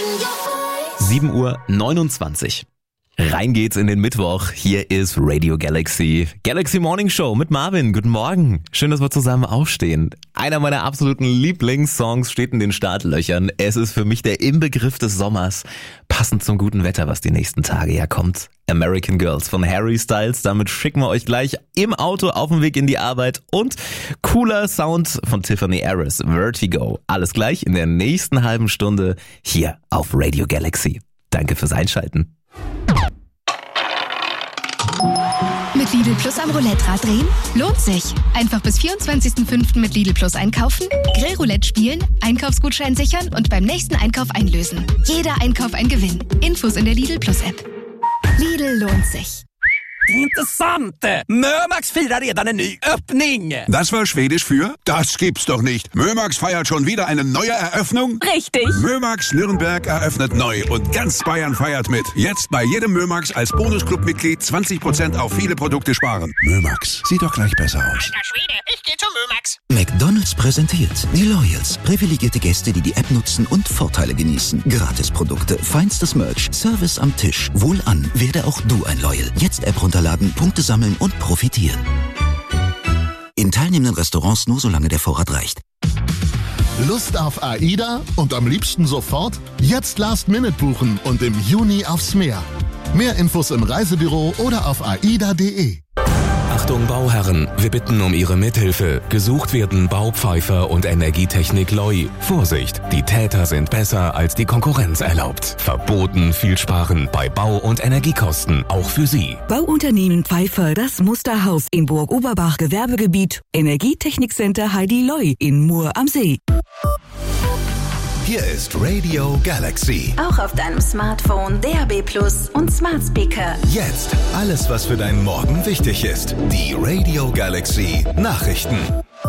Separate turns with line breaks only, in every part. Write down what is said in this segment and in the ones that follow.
7:29 Uhr. Rein geht's in den Mittwoch. Hier ist Radio Galaxy. Galaxy Morning Show mit Marvin. Guten Morgen. Schön, dass wir zusammen aufstehen. Einer meiner absoluten Lieblingssongs steht in den Startlöchern. Es ist für mich der Inbegriff des Sommers. Passend zum guten Wetter, was die nächsten Tage ja kommt. American Girls von Harry Styles. Damit schicken wir euch gleich im Auto auf dem Weg in die Arbeit. Und cooler Sound von Tiffany Harris. Vertigo. Alles gleich in der nächsten halben Stunde hier auf Radio Galaxy. Danke fürs Einschalten.
Mit Lidl Plus am Roulette-Rad drehen? Lohnt sich. Einfach bis 24.05. mit Lidl Plus einkaufen, Grillroulette spielen, Einkaufsgutschein sichern und beim nächsten Einkauf einlösen. Jeder Einkauf ein Gewinn. Infos in der Lidl Plus App. Lidl lohnt sich.
Intressant! Mömax firar redan en ny öppning!
Das war Schwedisch für? Das gibt's doch nicht. Mömax feiert schon wieder eine neue Eröffnung?
Richtig!
Mömax Nürnberg eröffnet neu und ganz Bayern feiert mit. Jetzt bei jedem Mömax als Bonusclub-Mitglied 20% auf viele Produkte sparen. Mömax, sieht doch gleich besser aus.
Alter Schwede, ich geh zu Mömax!
McDonald's präsentiert die Loyals. Privilegierte Gäste, die die App nutzen und Vorteile genießen. Gratisprodukte, feinstes Merch, Service am Tisch. Wohlan, werde auch du ein Loyal. Jetzt App runterladen, Punkte sammeln und profitieren. In teilnehmenden Restaurants nur solange der Vorrat reicht.
Lust auf AIDA und am liebsten sofort? Jetzt Last Minute buchen und im Juni aufs Meer. Mehr Infos im Reisebüro oder auf aida.de.
Achtung Bauherren, wir bitten um Ihre Mithilfe. Gesucht werden Baupfeifer und Energietechnik Loi. Vorsicht, die Täter sind besser als die Konkurrenz erlaubt. Verboten viel sparen bei Bau- und Energiekosten, auch für Sie.
Bauunternehmen Pfeiffer, das Musterhaus in Burg-Oberbach Gewerbegebiet. Energietechnikcenter Heidi Loi in Mur am See.
Hier ist Radio Galaxy.
Auch auf deinem Smartphone, DAB+ und Smart Speaker.
Jetzt alles, was für deinen Morgen wichtig ist. Die Radio Galaxy Nachrichten.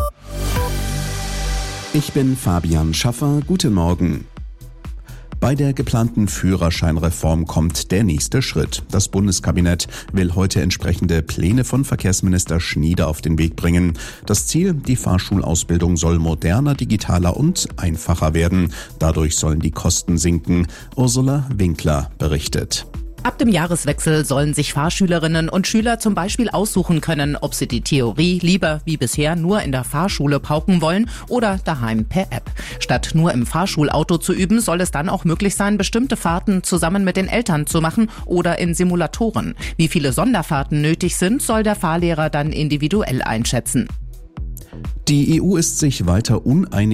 Ich bin Fabian Schaffer. Guten Morgen. Bei der geplanten Führerscheinreform kommt der nächste Schritt. Das Bundeskabinett will heute entsprechende Pläne von Verkehrsminister Schnieder auf den Weg bringen. Das Ziel, die Fahrschulausbildung soll moderner, digitaler und einfacher werden. Dadurch sollen die Kosten sinken. Ursula Winkler berichtet.
Ab dem Jahreswechsel sollen sich Fahrschülerinnen und Schüler zum Beispiel aussuchen können, ob sie die Theorie lieber wie bisher nur in der Fahrschule pauken wollen oder daheim per App. Statt nur im Fahrschulauto zu üben, soll es dann auch möglich sein, bestimmte Fahrten zusammen mit den Eltern zu machen oder in Simulatoren. Wie viele Sonderfahrten nötig sind, soll der Fahrlehrer dann individuell einschätzen.
Die EU ist sich weiter uneinig